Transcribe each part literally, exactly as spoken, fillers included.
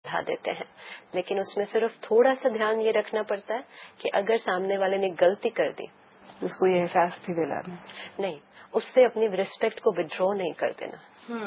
बढ़ा देते हैं, लेकिन उसमें सिर्फ थोड़ा सा ध्यान ये रखना पड़ता है कि अगर सामने वाले ने गलती कर दी, उसको ये एहसास भी दिलाना नहीं, उससे अपनी रिस्पेक्ट को विड्रॉ नहीं कर देना।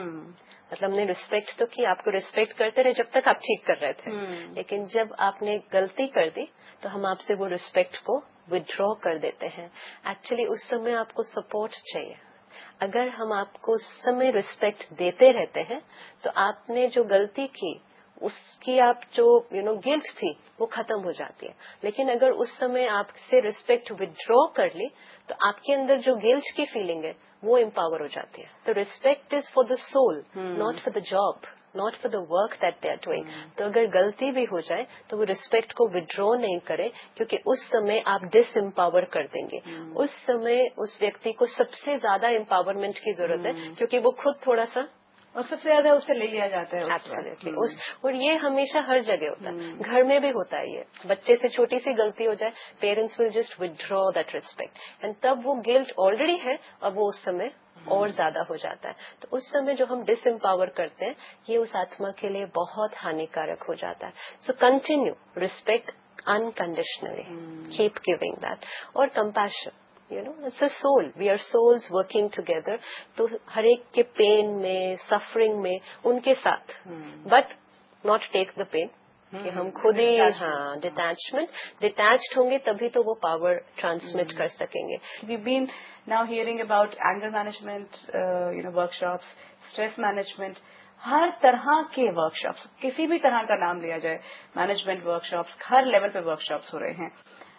मतलब हमने रिस्पेक्ट तो की, आपको रिस्पेक्ट करते रहे जब तक आप ठीक कर रहे थे, लेकिन जब आपने गलती कर दी तो हम आपसे वो रिस्पेक्ट को विड्रॉ कर देते हैं। एक्चुअली उस समय आपको सपोर्ट चाहिए। अगर हम आपको उस समय रिस्पेक्ट देते रहते हैं तो आपने जो गलती की उसकी आप जो यू नो गिल्ट थी वो खत्म हो जाती है। लेकिन अगर उस समय आपसे रिस्पेक्ट विड्रॉ कर ली तो आपके अंदर जो गिल्ट की फीलिंग है वो एम्पावर हो जाती है। तो respect is for the soul, not for the job, not for the work that they are doing. तो अगर गलती भी हो जाए तो वो रिस्पेक्ट को विड्रॉ नहीं करे, क्योंकि उस समय आप डिस एम्पावर कर देंगे। hmm. उस समय उस व्यक्ति को सबसे ज्यादा एम्पावरमेंट की जरूरत hmm. है, क्योंकि वो खुद थोड़ा सा और सबसे ज्यादा उससे ले लिया जाता है। एब्सोल्युटली। उस और ये हमेशा हर जगह होता है, hmm. घर में भी होता है। ये बच्चे से छोटी सी गलती हो जाए, parents will just withdraw that respect, and तब वो गिल्ट ऑलरेडी है और वो उस समय और ज्यादा हो जाता है। तो उस समय जो हम डिसएम्पावर करते हैं ये उस आत्मा के लिए बहुत हानिकारक हो जाता है। So continue respect unconditionally, keep giving that, और compassion, you know it's a soul, we are souls working together. तो हर एक के पेन में, सफरिंग में उनके साथ, but not take the pen कि हम खुद ही, हाँ, डिटैचमेंट, डिटैच्ड होंगे तभी तो वो पावर ट्रांसमिट कर सकेंगे। We been now hearing about anger management, you know workshops, stress management, हर तरह के वर्कशॉप्स, किसी भी तरह का नाम लिया जाए, मैनेजमेंट वर्कशॉप्स, हर लेवल पे वर्कशॉप्स हो रहे हैं।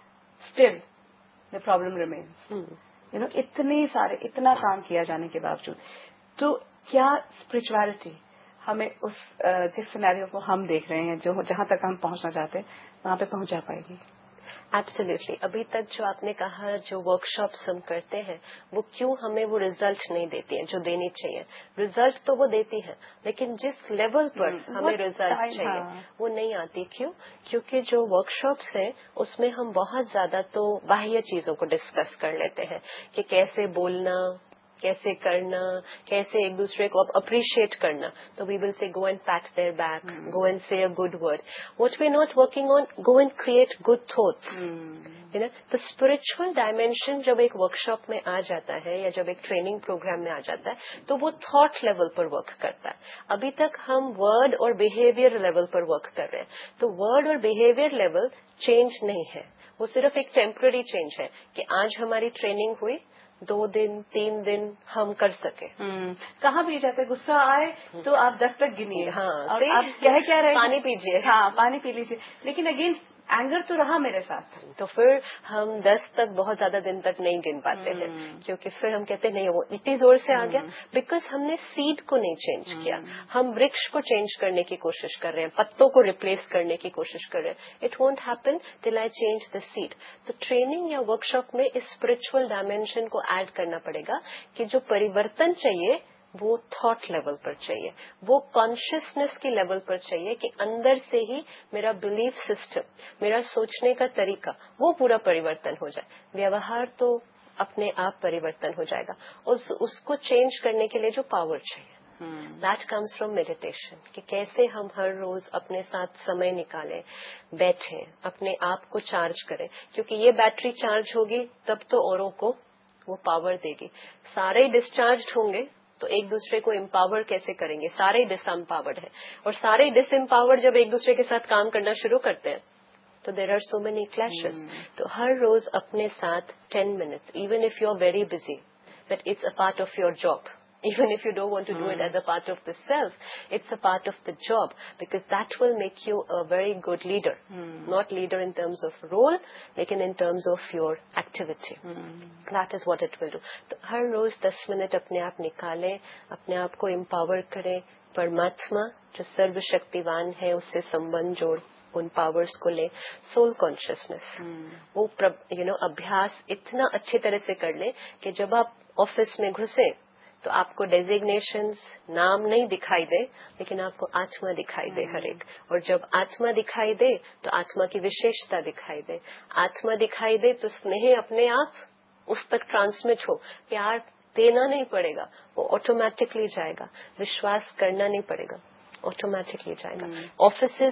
Still the problem remains, you know इतने सारे, इतना काम किया जाने के बावजूद, तो क्या स्पिरिचुअलिटी हमें उस जिस सिनेरियो को हम देख रहे हैं, जो जहां तक हम पहुंचना चाहते हैं, वहां पे पहुंच जा पाएगी? एब्सोल्युटली। अभी तक जो आपने कहा, जो वर्कशॉप्स हम करते हैं वो क्यों हमें वो रिजल्ट नहीं देती है जो देनी चाहिए। रिजल्ट तो वो देती है, लेकिन जिस लेवल पर हमें रिजल्ट चाहिए हाँ। वो नहीं आती। क्यों? क्योंकि जो वर्कशॉप्स हैं उसमें हम बहुत ज्यादा तो बाह्य चीजों को डिस्कस कर लेते हैं कि कैसे बोलना, कैसे करना, कैसे एक दूसरे को अप्रिशिएट करना। तो we will say go and PAT there back, go and से a good word. What we are not working on, go and create good thoughts, you know. तो स्पिरिचुअल डायमेंशन जब एक वर्कशॉप में आ जाता है या जब एक ट्रेनिंग प्रोग्राम में आ जाता है तो वो थॉट लेवल पर वर्क करता है। अभी तक हम वर्ड और बिहेवियर लेवल पर वर्क कर रहे हैं। तो वर्ड और बिहेवियर लेवल चेंज नहीं है, वो सिर्फ एक टेम्पररी चेंज है कि आज हमारी ट्रेनिंग हुई, दो दिन तीन दिन हम कर सके। कहाँ भी जाते, गुस्सा आए तो आप दस तक गिनिए, हाँ, और आप कह क्या रहे, पानी पीजिए, हाँ पानी पी लीजिए, लेकिन अगेन एंगर तो रहा मेरे साथ। तो फिर हम दस तक बहुत ज्यादा दिन तक नहीं गिन पाते हैं, क्योंकि फिर हम कहते नहीं, वो इतनी जोर से आ गया, बिकॉज हमने सीड को नहीं चेंज किया। हम वृक्ष को चेंज करने की कोशिश कर रहे हैं, पत्तों को रिप्लेस करने की कोशिश कर रहे हैं। It won't happen till I change the seed. तो ट्रेनिंग या वर्कशॉप में इस स्पिरिचुअल डायमेंशन को ऐड करना पड़ेगा कि जो परिवर्तन चाहिए वो थॉट लेवल पर चाहिए, वो कॉन्शियसनेस की लेवल पर चाहिए कि अंदर से ही मेरा बिलीफ सिस्टम, मेरा सोचने का तरीका, वो पूरा परिवर्तन हो जाए। व्यवहार तो अपने आप परिवर्तन हो जाएगा। उस उसको चेंज करने के लिए जो पावर चाहिए, दैट कम्स फ्रॉम मेडिटेशन। कि कैसे हम हर रोज अपने साथ समय निकालें, बैठें, अपने आप को चार्ज करें, क्योंकि ये बैटरी चार्ज होगी तब तो औरों को वो पावर देगी। सारे डिस्चार्ज होंगे तो एक दूसरे को एम्पावर कैसे करेंगे? सारे डिसएम्पावर्ड है, और सारे डिसएम्पावर्ड जब एक दूसरे के साथ काम करना शुरू करते हैं तो there are so many clashes. तो हर रोज अपने साथ ten minutes, even if you are very busy, but it's a part of your job. Even if you don't want to do it as a part of the self, it's a part of the job, because that will make you a very good leader. Hmm. Not leader in terms of role, लेकिन in terms of your activity. Hmm. That is what it will do. तो हर रोज दस minute अपने आप निकालें, अपने आप को empower करें, परमात्मा जो सर्वशक्तिवान है उससे संबंध जोड़, उन पावर्स को ले, सोल कॉन्शियसनेस, वो यू नो अभ्यास इतना अच्छी तरह से कर ले कि जब आप ऑफिस में घुसे तो आपको डेजिग्नेशंस, नाम नहीं दिखाई दे, लेकिन आपको आत्मा दिखाई दे हर एक। और जब आत्मा दिखाई दे तो आत्मा की विशेषता दिखाई दे, आत्मा दिखाई दे तो स्नेह अपने आप उस तक ट्रांसमिट हो। प्यार देना नहीं पड़ेगा, वो ऑटोमेटिकली जाएगा। विश्वास करना नहीं पड़ेगा, ऑटोमेटिकली जाएगा। ऑफिस